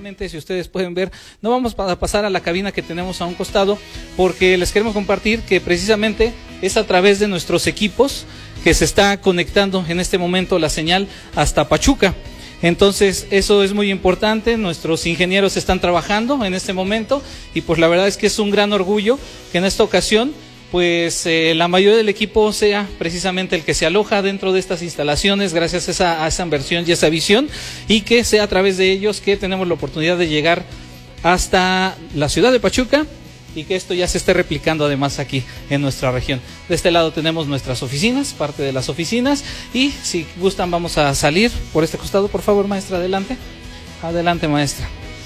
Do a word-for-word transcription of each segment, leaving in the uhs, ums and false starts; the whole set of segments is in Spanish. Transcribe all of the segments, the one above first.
rápidamente, si ustedes pueden ver, no vamos a pasar a la cabina que tenemos a un costado, porque les queremos compartir que precisamente es a través de nuestros equipos que se está conectando en este momento la señal hasta Pachuca. Entonces eso es muy importante, nuestros ingenieros están trabajando en este momento y pues la verdad es que es un gran orgullo que en esta ocasión pues eh, la mayoría del equipo sea precisamente el que se aloja dentro de estas instalaciones gracias a esa, a esa inversión y esa visión, y que sea a través de ellos que tenemos la oportunidad de llegar hasta la ciudad de Pachuca y que esto ya se esté replicando además aquí en nuestra región. De este lado tenemos nuestras oficinas, parte de las oficinas, y si gustan vamos a salir por este costado, por favor, maestra, adelante. Adelante, maestra.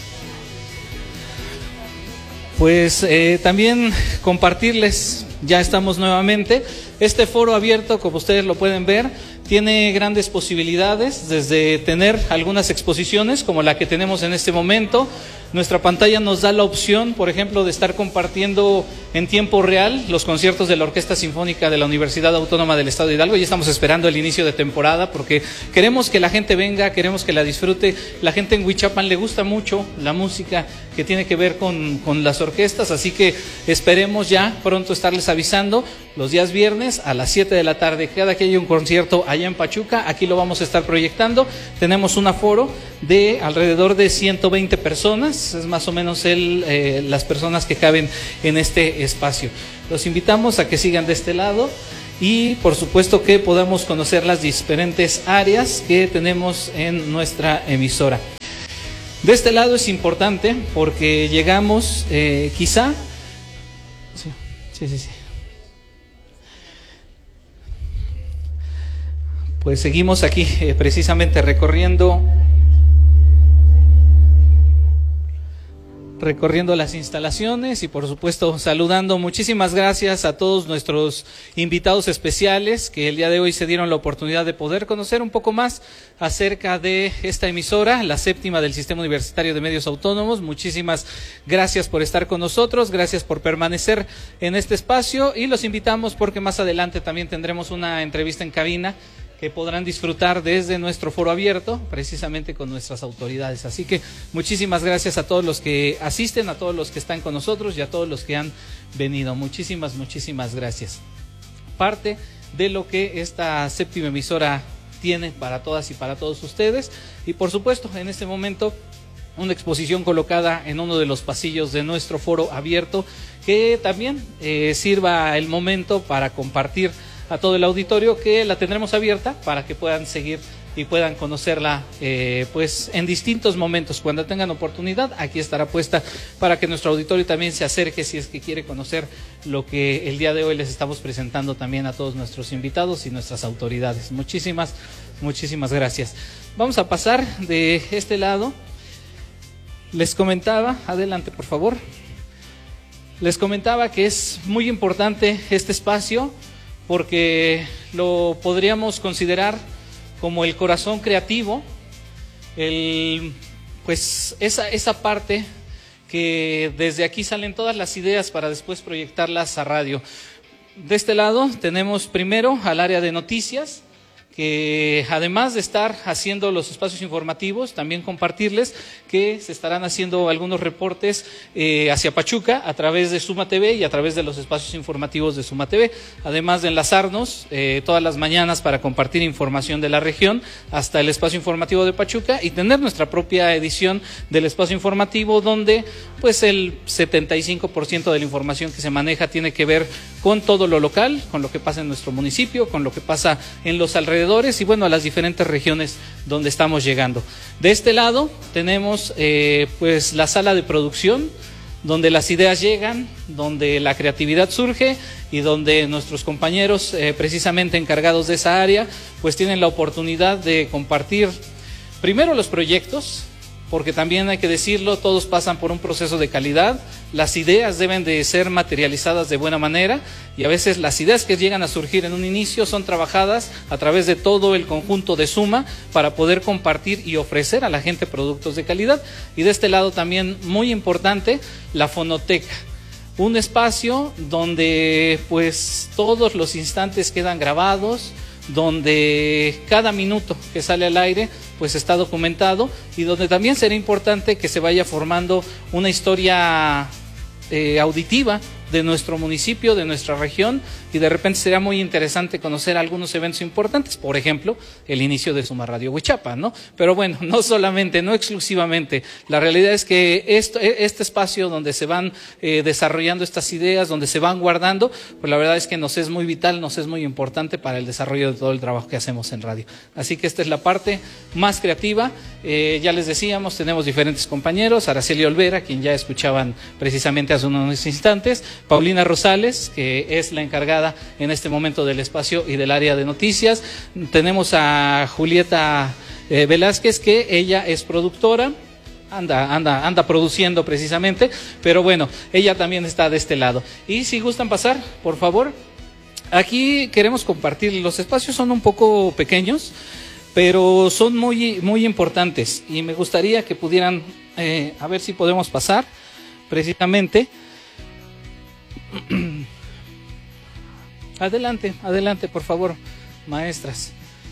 Pues eh, también compartirles, ya estamos nuevamente, este foro abierto, como ustedes lo pueden ver, tiene grandes posibilidades, desde tener algunas exposiciones como la que tenemos en este momento. Nuestra pantalla nos da la opción, por ejemplo, de estar compartiendo en tiempo real los conciertos de la Orquesta Sinfónica de la Universidad Autónoma del Estado de Hidalgo. Ya estamos esperando el inicio de temporada porque queremos que la gente venga, queremos que la disfrute. La gente en Huichapan le gusta mucho la música que tiene que ver con, con las orquestas, así que esperemos ya pronto estarles avisando los días viernes a las siete de la tarde. Cada que haya un concierto allá en Pachuca, aquí lo vamos a estar proyectando. Tenemos un aforo de alrededor de ciento veinte personas, es más o menos el, eh, las personas que caben en este espacio. Los invitamos a que sigan de este lado y por supuesto que podamos conocer las diferentes áreas que tenemos en nuestra emisora. De este lado es importante porque llegamos eh, quizá... Sí, sí, sí, sí. Pues seguimos aquí eh, precisamente recorriendo recorriendo las instalaciones y por supuesto saludando. Muchísimas gracias a todos nuestros invitados especiales que el día de hoy se dieron la oportunidad de poder conocer un poco más acerca de esta emisora, la séptima del Sistema Universitario de Medios Autónomos. Muchísimas gracias por estar con nosotros, gracias por permanecer en este espacio y los invitamos porque más adelante también tendremos una entrevista en cabina que podrán disfrutar desde nuestro foro abierto, precisamente con nuestras autoridades. Así que muchísimas gracias a todos los que asisten, a todos los que están con nosotros y a todos los que han venido. Muchísimas, muchísimas gracias. Parte de lo que esta séptima emisora tiene para todas y para todos ustedes. Y por supuesto, en este momento, una exposición colocada en uno de los pasillos de nuestro foro abierto, que también eh, sirva el momento para compartir a todo el auditorio, que la tendremos abierta para que puedan seguir y puedan conocerla eh, pues en distintos momentos. Cuando tengan oportunidad, aquí estará puesta para que nuestro auditorio también se acerque si es que quiere conocer lo que el día de hoy les estamos presentando también a todos nuestros invitados y nuestras autoridades. Muchísimas, muchísimas gracias. Vamos a pasar de este lado. Les comentaba, adelante por favor, les comentaba que es muy importante este espacio porque lo podríamos considerar como el corazón creativo, el, pues esa, esa parte que desde aquí salen todas las ideas para después proyectarlas a radio. De este lado tenemos primero al área de noticias, que además de estar haciendo los espacios informativos, también compartirles que se estarán haciendo algunos reportes eh, hacia Pachuca a través de Suma T V y a través de los espacios informativos de Suma T V, además de enlazarnos eh, todas las mañanas para compartir información de la región hasta el espacio informativo de Pachuca y tener nuestra propia edición del espacio informativo donde pues el setenta y cinco por ciento de la información que se maneja tiene que ver con todo lo local, con lo que pasa en nuestro municipio, con lo que pasa en los alrededores y bueno, a las diferentes regiones donde estamos llegando. De este lado tenemos eh, pues la sala de producción, donde las ideas llegan, donde la creatividad surge y donde nuestros compañeros eh, precisamente encargados de esa área pues tienen la oportunidad de compartir primero los proyectos, porque también hay que decirlo, todos pasan por un proceso de calidad, las ideas deben de ser materializadas de buena manera y a veces las ideas que llegan a surgir en un inicio son trabajadas a través de todo el conjunto de Suma para poder compartir y ofrecer a la gente productos de calidad. Y de este lado también muy importante, la fonoteca, un espacio donde pues todos los instantes quedan grabados, donde cada minuto que sale al aire pues está documentado y donde también será importante que se vaya formando una historia eh, auditiva de nuestro municipio, de nuestra región, y de repente será muy interesante conocer algunos eventos importantes, por ejemplo, el inicio de Suma Radio Huichapa, ¿no? Pero bueno, no solamente, no exclusivamente, la realidad es que esto, este espacio donde se van eh, desarrollando estas ideas, donde se van guardando, pues la verdad es que nos es muy vital, nos es muy importante para el desarrollo de todo el trabajo que hacemos en radio. Así que esta es la parte más creativa, eh, ya les decíamos, tenemos diferentes compañeros, Araceli Olvera, quien ya escuchaban precisamente hace unos instantes, Paulina Rosales, que es la encargada en este momento del espacio y del área de noticias. Tenemos a Julieta eh, Velázquez, que ella es productora, anda, anda, anda produciendo precisamente, pero bueno, ella también está de este lado. Y si gustan pasar, por favor, aquí queremos compartir, los espacios son un poco pequeños, pero son muy, muy importantes y me gustaría que pudieran, eh, a ver si podemos pasar precisamente. Adelante, adelante, por favor, maestras.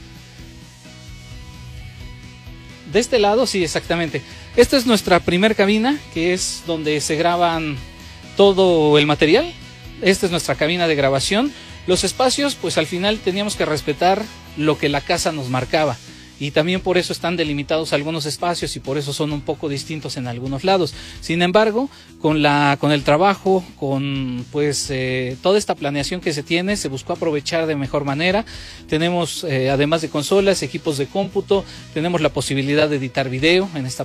De este lado, sí, exactamente. Esta es nuestra primer cabina, que es donde se graban todo el material. Esta es nuestra cabina de grabación. Los espacios, pues al final teníamos que respetar lo que la casa nos marcaba. Y también por eso están delimitados algunos espacios y por eso son un poco distintos en algunos lados. Sin embargo, con la con el trabajo, con pues eh, toda esta planeación que se tiene, se buscó aprovechar de mejor manera. Tenemos, eh, además de consolas, equipos de cómputo, tenemos la posibilidad de editar video en esta